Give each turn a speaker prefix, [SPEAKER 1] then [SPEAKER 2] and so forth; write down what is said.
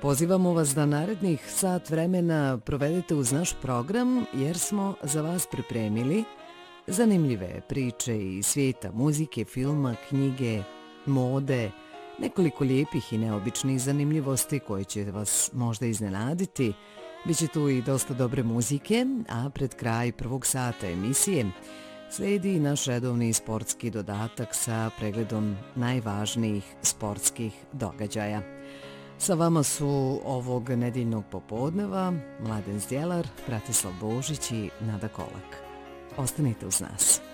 [SPEAKER 1] Pozivamo vas da narednih sat vremena provedete uz naš program jer smo za vas pripremili zanimljive priče iz svijeta muzike, filma, knjige, mode, nekoliko lijepih i neobičnih zanimljivosti koje će vas možda iznenaditi. Biće tu i dosta dobre muzike, a pred kraj prvog sata emisije slijedi naš redovni sportski dodatak sa pregledom najvažnijih sportskih događaja. Sa vama su ovog nedjeljnog popodneva Mladen Zdjelar, Bratislav Božić i Nada Kolak. Ostanite uz nas.